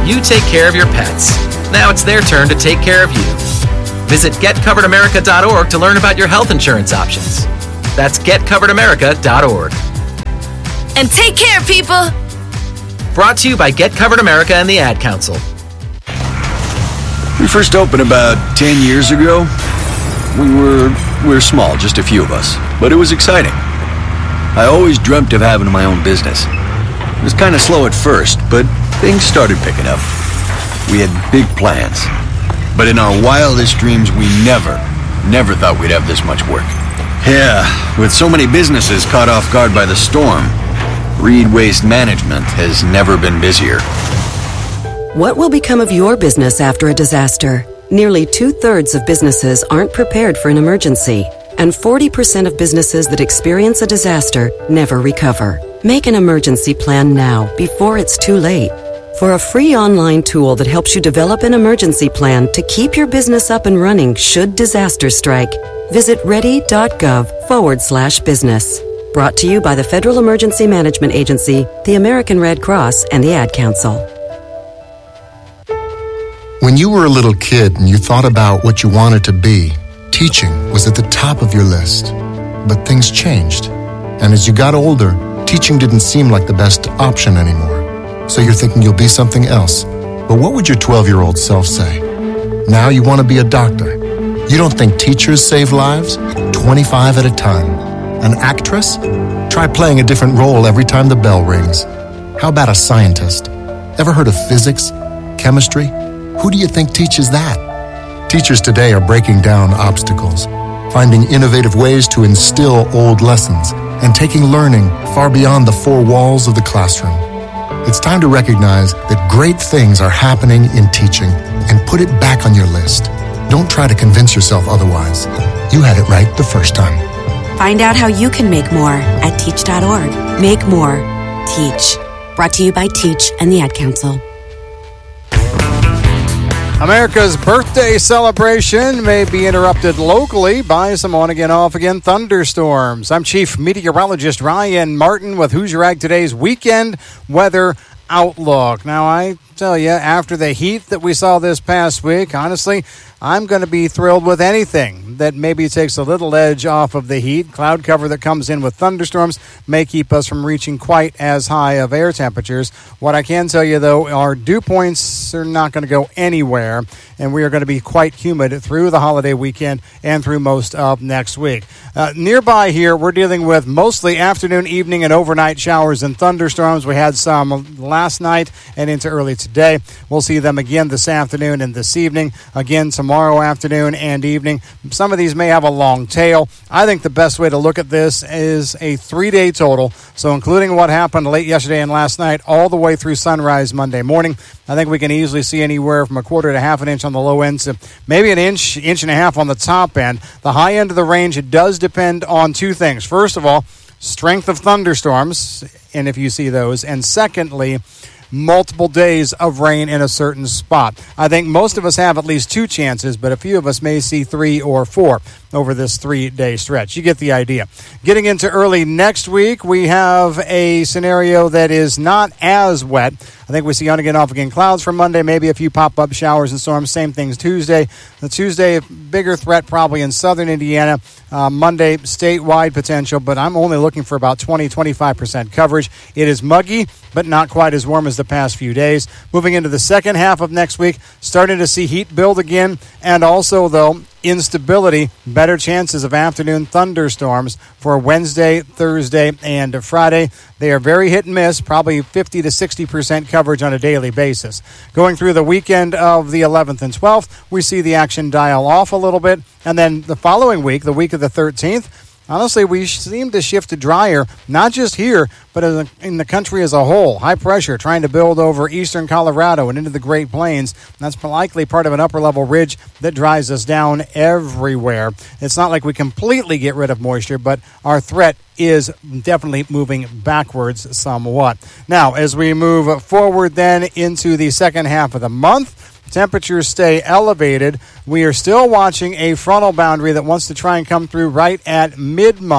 You take care of your pets. Now it's their turn to take care of you. Visit getcoveredamerica.org to learn about your health insurance options. That's getcoveredamerica.org. And take care, people! Brought to you by Get Covered America and the Ad Council. We first opened about 10 years ago. We were small, just a few of us, but it was exciting. I always dreamt of having my own business. It was kind of slow at first, but things started picking up. We had big plans, but in our wildest dreams, we never thought we'd have this much work. Yeah, with so many businesses caught off guard by the storm, Reed Waste Management has never been busier. What will become of your business after a disaster? Nearly 2/3 of businesses aren't prepared for an emergency, and 40% of businesses that experience a disaster never recover. Make an emergency plan now, before it's too late. For a free online tool that helps you develop an emergency plan to keep your business up and running should disaster strike, visit ready.gov/business. Brought to you by the Federal Emergency Management Agency, the American Red Cross, and the Ad Council. When you were a little kid and you thought about what you wanted to be, teaching was at the top of your list. But things changed. And as you got older, teaching didn't seem like the best option anymore. So you're thinking you'll be something else. But what would your 12-year-old self say? Now you want to be a doctor. You don't think teachers save lives? 25 at a time. An actress? Try playing a different role every time the bell rings. How about a scientist? Ever heard of physics? Chemistry? Who do you think teaches that? Teachers today are breaking down obstacles, finding innovative ways to instill old lessons, and taking learning far beyond the four walls of the classroom. It's time to recognize that great things are happening in teaching and put it back on your list. Don't try to convince yourself otherwise. You had it right the first time. Find out how you can make more at teach.org. Make more. Teach. Brought to you by Teach and the Ad Council. America's birthday celebration may be interrupted locally by some on-again, off-again thunderstorms. I'm Chief Meteorologist Ryan Martin with Who's Your Ag Today's weekend weather outlook. Now, I tell you, after the heat that we saw this past week, honestly, I'm going to be thrilled with anything that maybe takes a little edge off of the heat. Cloud cover that comes in with thunderstorms may keep us from reaching quite as high of air temperatures. What I can tell you, though, our dew points are not going to go anywhere, and we are going to be quite humid through the holiday weekend and through most of next week. Nearby here, we're dealing with mostly afternoon, evening, and overnight showers and thunderstorms. We had some last night and into early today. We'll see them again this afternoon and this evening, again tomorrow afternoon and evening. Some of these may have a long tail. I think the best way to look at this is a 3-day total, so including what happened late yesterday and last night all the way through sunrise Monday morning. I think we can easily see anywhere from a quarter to half an inch on the low end to maybe an inch and a half on the top end. The high end of the range, it does depend on two things. First of all, strength of thunderstorms, and if you see those, and secondly, multiple days of rain in a certain spot. I think most of us have at least 2 chances, but a few of us may see 3 or 4 over this 3-day stretch. You get the idea. Getting into early next week, we have a scenario that is not as wet. I think we see on-again, off-again clouds for Monday, maybe a few pop-up showers and storms. Same things Tuesday. The Tuesday, bigger threat probably in southern Indiana. Monday, statewide potential, but I'm only looking for about 20-25% coverage. It is muggy, but not quite as warm as the past few days. Moving into the second half of next week, starting to see heat build again, and also, though, instability, better chances of afternoon thunderstorms for Wednesday, Thursday, and Friday. They are very hit and miss, probably 50 to 60% coverage on a daily basis. Going through the weekend of the 11th and 12th, we see the action dial off a little bit, and then the following week, the week of the 13th, honestly, we seem to shift to drier, not just here, but in the country as a whole. High pressure trying to build over eastern Colorado and into the Great Plains. That's likely part of an upper-level ridge that dries us down everywhere. It's not like we completely get rid of moisture, but our threat is definitely moving backwards somewhat. Now, as we move forward then into the second half of the month, temperatures stay elevated. We are still watching a frontal boundary that wants to try and come through right at mid-month.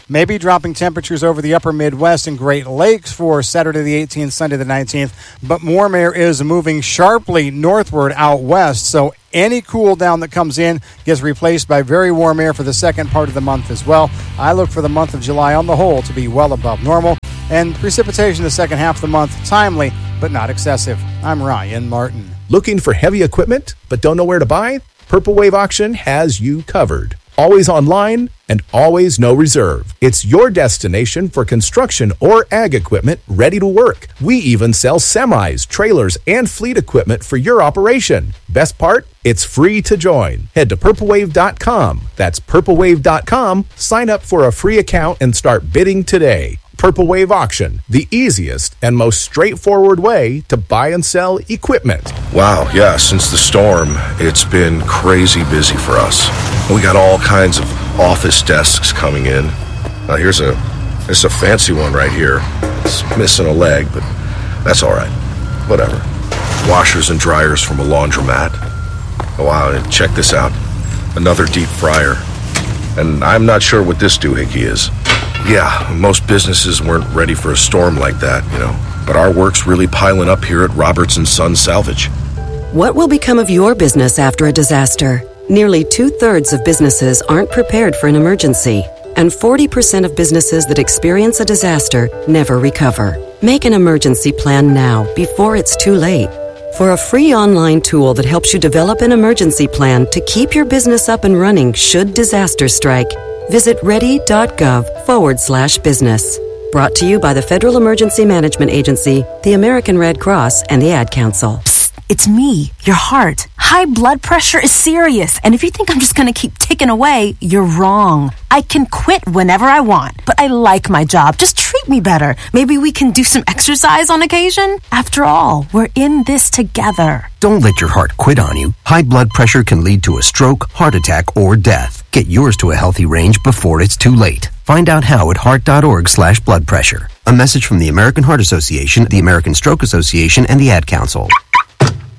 Maybe dropping temperatures over the upper Midwest and Great Lakes for Saturday the 18th, Sunday the 19th. But warm air is moving sharply northward out west, so any cool down that comes in gets replaced by very warm air for the second part of the month as well. I look for the month of July on the whole to be well above normal, and precipitation the second half of the month timely but not excessive. I'm Ryan Martin. Looking for heavy equipment but don't know where to buy? Purple Wave Auction has you covered. Always online and always no reserve. It's your destination for construction or ag equipment ready to work. We even sell semis, trailers, and fleet equipment for your operation. Best part? It's free to join. Head to purplewave.com. That's purplewave.com. Sign up for a free account and start bidding today. Purple Wave Auction, the easiest and most straightforward way to buy and sell equipment. Wow, yeah, since the storm, it's been crazy busy for us. We got all kinds of office desks coming in. Here's a fancy one right here. It's missing a leg, but that's all right. Whatever. Washers and dryers from a laundromat. Oh, wow, and check this out. Another deep fryer. And I'm not sure what this doohickey is. Yeah, most businesses weren't ready for a storm like that, but our work's really piling up here at Roberts & Son Salvage. What will become of your business after a disaster? Nearly 2/3 of businesses aren't prepared for an emergency, and 40% of businesses that experience a disaster never recover. Make an emergency plan now, before it's too late. For a free online tool that helps you develop an emergency plan to keep your business up and running should disaster strike, visit ready.gov/business. Brought to you by the Federal Emergency Management Agency, the American Red Cross, and the Ad Council. It's me, your heart. High blood pressure is serious, and if you think I'm just going to keep ticking away, you're wrong. I can quit whenever I want, but I like my job. Just treat me better. Maybe we can do some exercise on occasion? After all, we're in this together. Don't let your heart quit on you. High blood pressure can lead to a stroke, heart attack, or death. Get yours to a healthy range before it's too late. Find out how at heart.org/blood pressure. A message from the American Heart Association, the American Stroke Association, and the Ad Council.